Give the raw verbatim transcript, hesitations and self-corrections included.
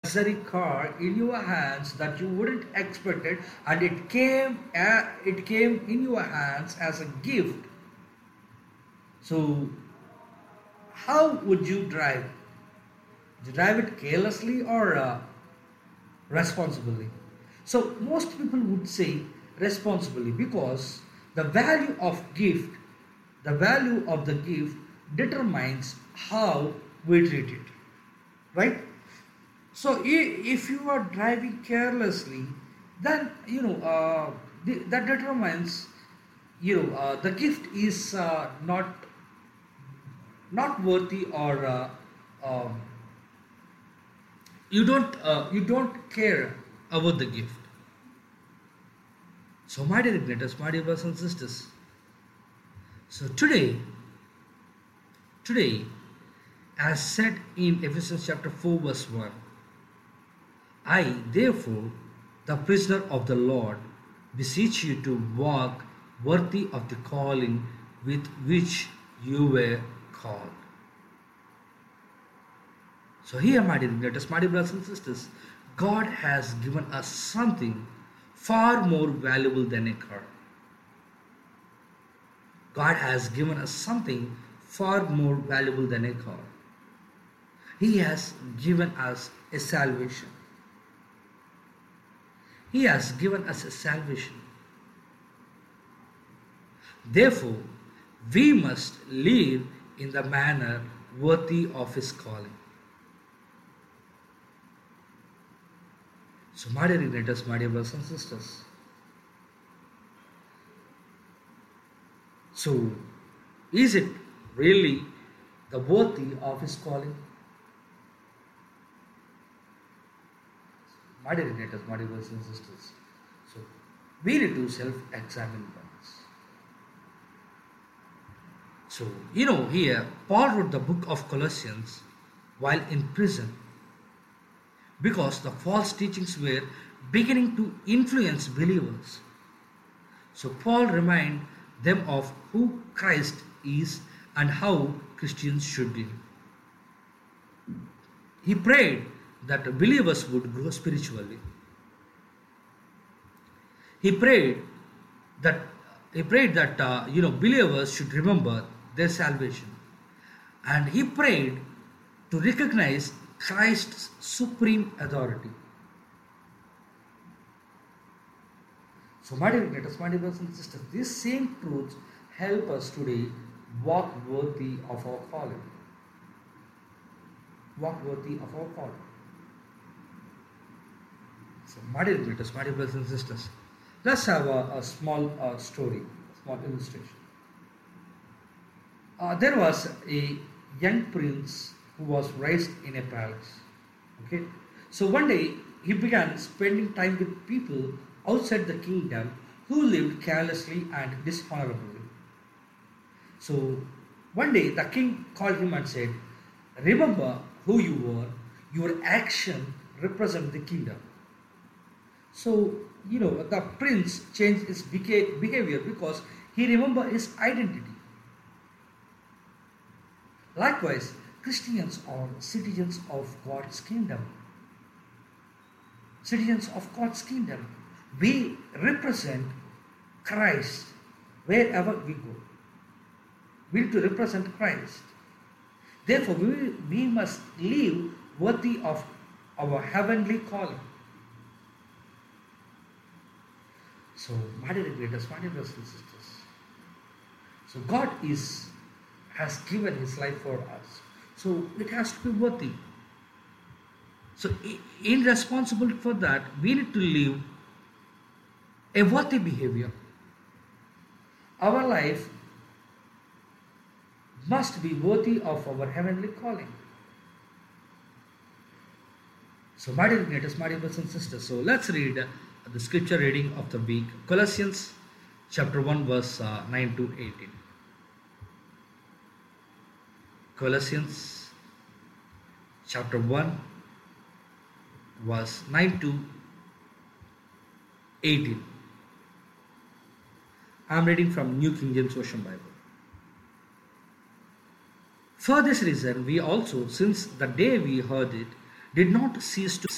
luxury car in your hands that you wouldn't expect it, and it came uh, it came in your hands as a gift. So how would you drive? Drive it carelessly or uh, responsibly? So most people would say responsibly, because the value of gift, the value of the gift determines how we treat it, right? So i- if you are driving carelessly, then you know uh, the, that determines, you know uh, the gift is uh, not not worthy, or uh, um, you don't uh, you don't care about the gift. So my dear igniters, my dear brothers and sisters, so today today as said in Ephesians chapter four verse one, I therefore, the prisoner of the Lord, beseech you to walk worthy of the calling with which you were called. So here, my dear igniters, my dear brothers and sisters, God has given us something far more valuable than a car. God has given us something far more valuable than a car. He has given us a salvation. He has given us a salvation. Therefore, we must live in the manner worthy of His calling. So, my dear igniters, my dear brothers and sisters, so is it really the worthy of His calling? My dear igniters, my dear brothers and sisters, so we need to self-examine once. So, you know, here Paul wrote the book of Colossians while in prison, because the false teachings were beginning to influence believers. So Paul reminded them of who Christ is and how Christians should live. He prayed that believers would grow spiritually. He prayed that he prayed that uh, you know believers should remember their salvation, and he prayed to recognize Christ's supreme authority. So, my dear brothers, my dear brothers and sisters, these same truths help us today walk worthy of our calling. Walk worthy of our calling. So, my dear brothers, my dear brothers and sisters, let's have a, a small uh, story, a small illustration. Uh, there was a young prince who was raised in a palace. Okay, so one day he began spending time with people outside the kingdom who lived carelessly and dishonorably. So one day the king called him and said, "Remember who you were. Your action represents the kingdom." So you know the prince changed his beca- behavior because he remembered his identity. Likewise, Christians are citizens of God's kingdom. Citizens of God's kingdom. We represent Christ wherever we go. We need to represent Christ. Therefore, we, we must live worthy of our heavenly calling. So, my dear greatest, my dear brothers and sisters, so God is has given His life for us. So it has to be worthy. So in responsible for that, we need to live a worthy behavior. Our life must be worthy of our heavenly calling. So my dear greatest, my dear brothers and sisters, so let's read uh, the scripture reading of the week. Colossians chapter one verse uh, nine to eighteen. Colossians chapter one verse nine to eighteen. I am reading from New King James Version Bible. For this reason we also, since the day we heard it, did not cease to